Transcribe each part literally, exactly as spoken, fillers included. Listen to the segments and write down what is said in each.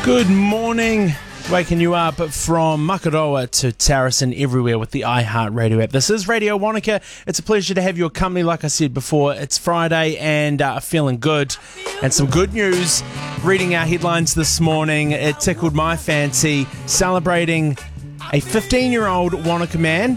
Good morning. Waking you up from Makaroa to Taurus and everywhere with the iHeartRadio app. This is Radio Wanaka. It's a pleasure to have your company. Like I said before, it's Friday and uh, feeling good. And some good news. Reading our headlines this morning, it tickled my fancy. Celebrating a fifteen-year-old Wanaka man.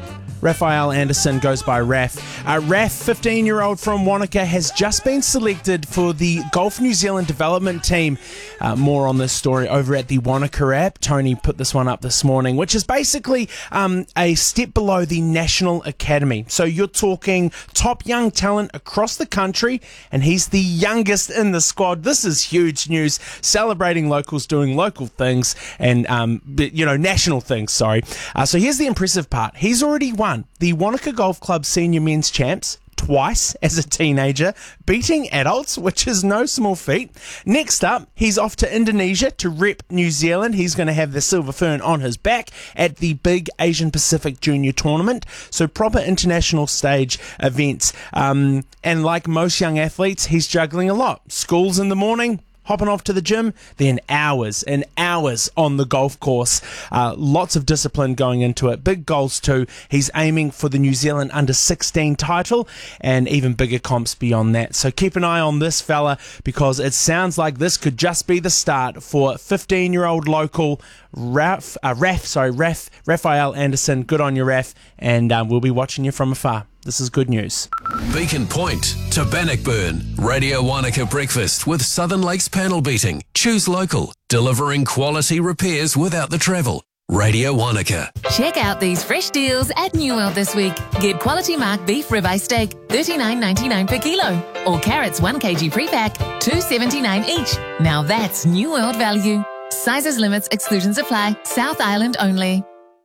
Raphael Anderson goes by Raf. Uh, Raf, fifteen-year-old from Wanaka, has just been selected for the Golf New Zealand development team. Uh, more on this story over at the Wanaka app. Tony put this one up this morning, which is basically um, a step below the National Academy. So you're talking top young talent across the country, and he's the youngest in the squad. This is huge news. Celebrating locals doing local things and, um, you know, national things, sorry. Uh, so here's the impressive part. He's already won the Wanaka Golf Club Senior Men's Champs twice as a teenager, beating adults, which is no small feat. Next up, he's off to Indonesia to rep New Zealand. He's going to have the silver fern on his back at the big Asian Pacific Junior Tournament. So proper international stage events. Um, and like most young athletes, he's juggling a lot. School's in the morning, hopping off to the gym, then hours and hours on the golf course. Uh, lots of discipline going into it. Big goals too. He's aiming for the New Zealand under sixteen title and even bigger comps beyond that. So keep an eye on this fella, because it sounds like this could just be the start for fifteen-year-old local Raf, uh, Raf, sorry, Raf, Raphael Anderson. Good on you, Raf, and um, we'll be watching you from afar. This is good news. Beacon Point to Bannockburn. Radio Wanaka Breakfast with Southern Lakes Panel Beating. Choose local, delivering quality repairs without the travel. Radio Wanaka. Check out these fresh deals at New World this week. Get quality mark beef ribeye steak, thirty-nine ninety-nine per kilo. Or carrots one kilogram pre-pack, two seventy-nine each. Now that's New World value. Sizes, limits, exclusions apply. South Island only.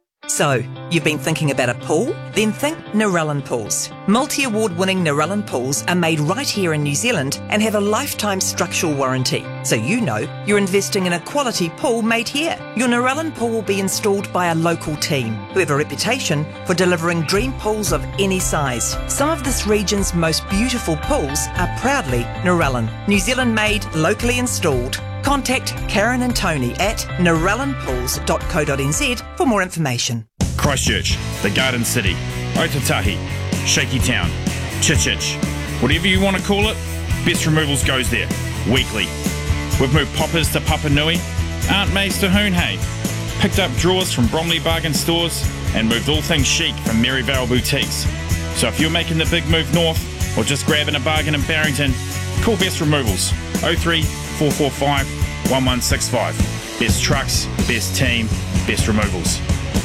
So, you've been thinking about a pool? Then think Narellan Pools. Multi-award winning Narellan Pools are made right here in New Zealand and have a lifetime structural warranty. So you know you're investing in a quality pool made here. Your Narellan pool will be installed by a local team who have a reputation for delivering dream pools of any size. Some of this region's most beautiful pools are proudly Narellan. New Zealand made, locally installed. Contact Karen and Tony at narellan pools dot co dot n z for more information. Christchurch, the Garden City, Otatahi, Shaky Town, Chichich, whatever you want to call it, Best Removals goes there, weekly. We've moved poppers to Papa Nui, Aunt May's to Hoonhay, picked up drawers from Bromley Bargain Stores, and moved all things chic from Maryvale Boutiques. So if you're making the big move north, or just grabbing a bargain in Barrington, call Best Removals, oh three four four five one one six five. Best trucks, best team, best removals.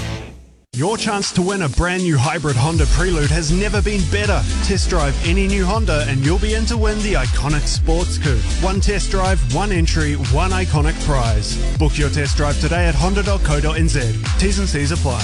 Your chance to win a brand new hybrid Honda Prelude has never been better. Test drive any new Honda and you'll be in to win the iconic sports coupe. One test drive, one entry, one iconic prize. Book your test drive today at honda dot co dot n z. T's and C's apply.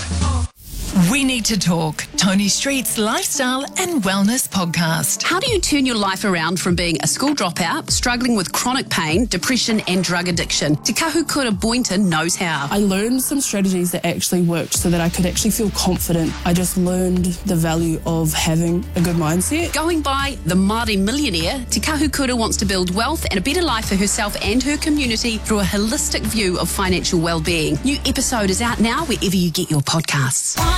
We Need to Talk, Tony Street's lifestyle and wellness podcast. How do you turn your life around from being a school dropout, struggling with chronic pain, depression and drug addiction? Te Kahukura Boynton knows how. I learned some strategies that actually worked so that I could actually feel confident. I just learned the value of having a good mindset. Going by the Māori millionaire, Te Kahukura wants to build wealth and a better life for herself and her community through a holistic view of financial well-being. New episode is out now wherever you get your podcasts.